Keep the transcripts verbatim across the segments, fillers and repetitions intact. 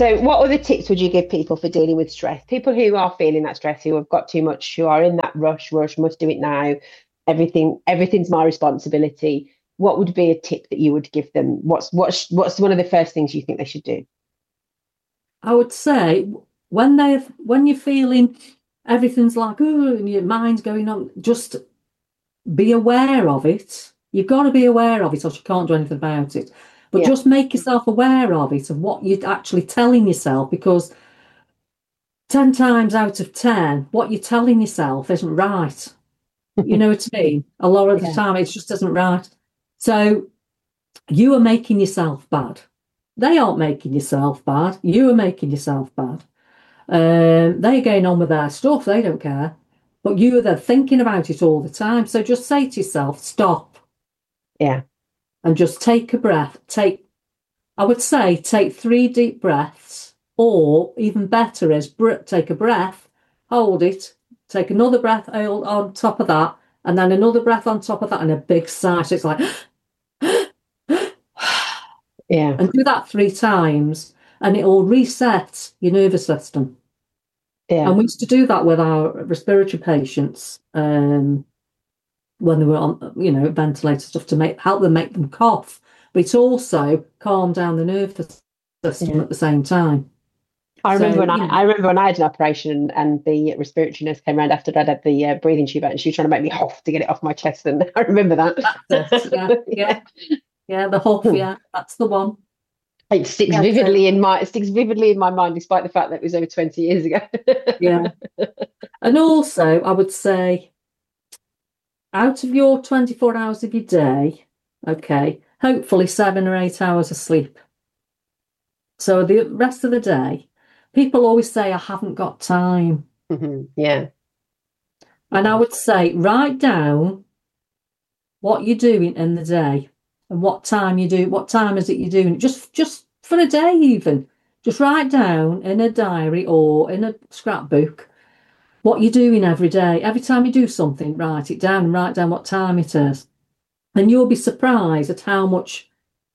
So, what other tips would you give people for dealing with stress? People who are feeling that stress, who have got too much, who are in that rush, rush, must do it now. Everything, everything's my responsibility. What would be a tip that you would give them? What's what's what's one of the first things you think they should do? I would say when they when you're feeling everything's like oh and your mind's going on, just be aware of it. You've got to be aware of it, or you can't do anything about it. But Yeah, just make yourself aware of it, of what you're actually telling yourself, because ten times out of ten, what you're telling yourself isn't right. You know what I mean? A lot of the yeah, time, it just isn't right. So you are making yourself bad. They aren't making yourself bad. You are making yourself bad. Um, they're going on with their stuff. They don't care. But you are there thinking about it all the time. So just say to yourself, stop yeah, and just take a breath. Take, I would say, take three deep breaths, or even better is br- take a breath, hold it, take another breath on top of that, and then another breath on top of that, and a big sigh. So it's like, yeah, and do that three times, and it will reset your nervous system. yeah. And we used to do that with our respiratory patients um, when they were on, you know, ventilator stuff to make help them make them cough. But it's also calm down the nervous system Yeah. at the same time. I remember So, when I, you know, I remember when I had an operation and, and the respiratory nurse came around after I'd had the uh, breathing tube out and she was trying to make me huff to get it off my chest. And I remember that's it. Yeah, that. yeah, Yeah. yeah. The huff, yeah, that's the one. It sticks Yeah, so vividly in my it sticks vividly in my mind, despite the fact that it was over twenty years ago. yeah. And also, I would say, out of your twenty-four hours of your day, okay, hopefully seven or eight hours of sleep. So the rest of the day, people always say, I haven't got time. Mhm. Yeah. And I would say, write down what you're doing in the day and what time you do, what time is it you're doing, just just for a day even. Just write down in a diary or in a scrapbook what you're doing every day. Every time you do something, write it down and write down what time it is. And you'll be surprised at how much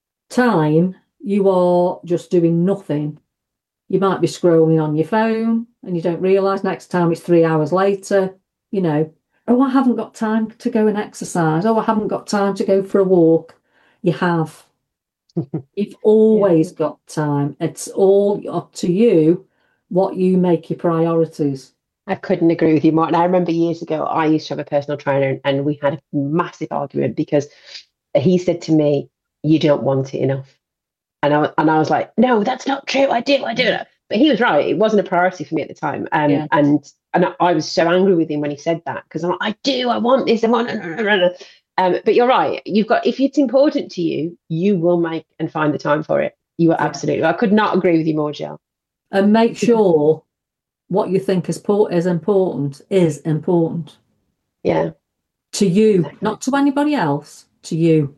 time you are just doing nothing. You might be scrolling on your phone and you don't realise next time it's three hours later, you know, oh, I haven't got time to go and exercise. Oh, I haven't got time to go for a walk. You have. You've Yeah. always got time. It's all up to you what you make your priorities. I couldn't agree with you more. And I remember years ago, I used to have a personal trainer and we had a massive argument because he said to me, "You don't want it enough." And I, and I was like, "No, that's not true. I do, I do." Mm. But he was right. It wasn't a priority for me at the time. Um, Yeah. and and I was so angry with him when he said that because I'm like, I do, I want this, I want. Um, but you're right. You've got if it's important to you, you will make and find the time for it. You are Yeah. absolutely. I could not agree with you more, Jill. And make sure what you think is, is important is important Yeah, to you, exactly. not to anybody else, to you.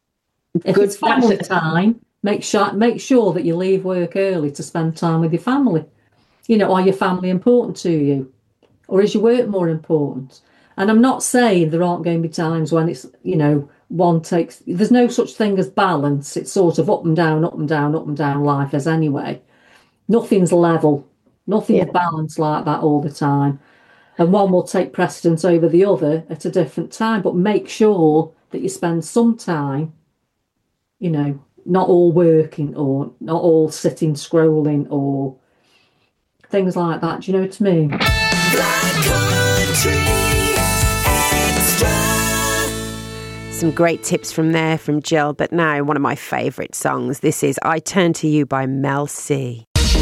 If Good. it's That's family it. time, make sure make sure that you leave work early to spend time with your family. You know, are your family important to you? Or is your work more important? And I'm not saying there aren't going to be times when it's, you know, one takes, there's no such thing as balance. It's sort of up and down, up and down, up and down life as anyway. Nothing's level, nothing's Yeah. balanced like that all the time. And one will take precedence over the other at a different time. But make sure that you spend some time, you know, not all working or not all sitting scrolling or things like that. Do you know what I mean? Some great tips from there from Jill, but now one of my favourite songs. This is I Turn to You by Mel C.